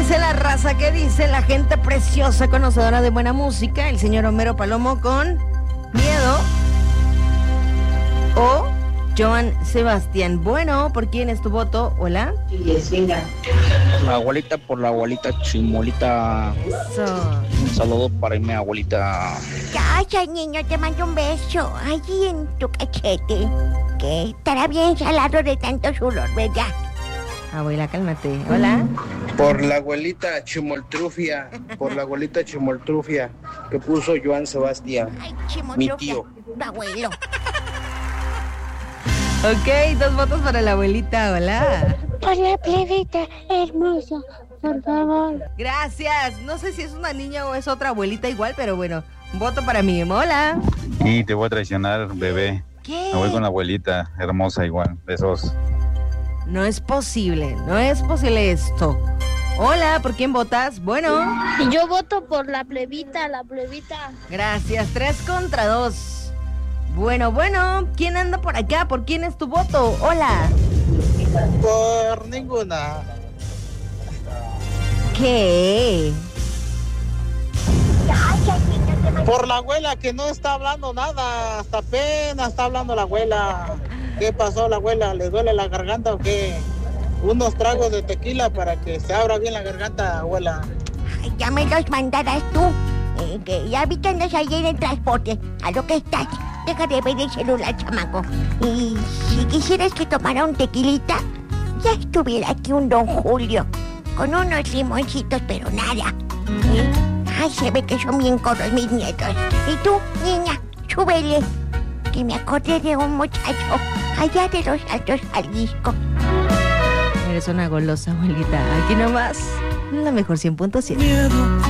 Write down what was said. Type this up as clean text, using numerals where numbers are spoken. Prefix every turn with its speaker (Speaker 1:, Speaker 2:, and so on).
Speaker 1: dice la raza? ¿Qué dice la gente preciosa, conocedora de buena música? El señor Homero Palomo con Miedo o Joan Sebastián. Bueno, ¿por quién es tu voto? Hola.
Speaker 2: La abuelita por la abuelita Chimolita.
Speaker 1: Eso.
Speaker 2: Un saludo para mi abuelita.
Speaker 3: Gracias, niño, te mando un beso allí en tu cachete, que estará bien salado de tanto sudor, ¿verdad?
Speaker 1: Abuela, cálmate. Hola.
Speaker 4: Por la abuelita Chimoltrufia, que puso Joan Sebastián,
Speaker 3: Ay,
Speaker 4: mi
Speaker 3: chimotrufia,
Speaker 4: tío.
Speaker 3: tu abuelo.
Speaker 1: Ok, 2 votos para la abuelita. Hola.
Speaker 3: Por la plebita hermosa, por favor.
Speaker 1: Gracias. No sé si es una niña o es otra abuelita igual, pero bueno, voto para mí. Hola.
Speaker 5: Y te voy a traicionar, bebé.
Speaker 1: ¿Qué?
Speaker 5: Me voy con la abuelita, hermosa igual, besos.
Speaker 1: No es posible esto. Hola, ¿por quién votas? Bueno.
Speaker 6: Yo voto por la plebita.
Speaker 1: Gracias, 3 contra 2. Bueno, ¿quién anda por acá? ¿Por quién es tu voto? Hola.
Speaker 4: Por ninguna.
Speaker 1: ¿Qué?
Speaker 4: Por la abuela que no está hablando nada, hasta apenas está hablando la abuela. ¿Qué pasó la abuela? ¿Le duele la garganta o qué? Unos tragos de tequila para que se abra bien la garganta, abuela.
Speaker 3: Ay, ya me los mandarás tú. Que ya vi que andas ahí en el transporte. A lo que estás. Deja de ver el celular, chamaco. Y si quisieras que tomara un tequilita, ya estuviera aquí un don Julio. Con unos limoncitos, pero nada. Ay, se ve que son bien coros mis nietos. Y tú, niña, súbele. Que me acordé de un muchacho allá de los Altos Jalisco.
Speaker 1: Eres una golosa, abuelita. Aquí nomás, la mejor 100.7.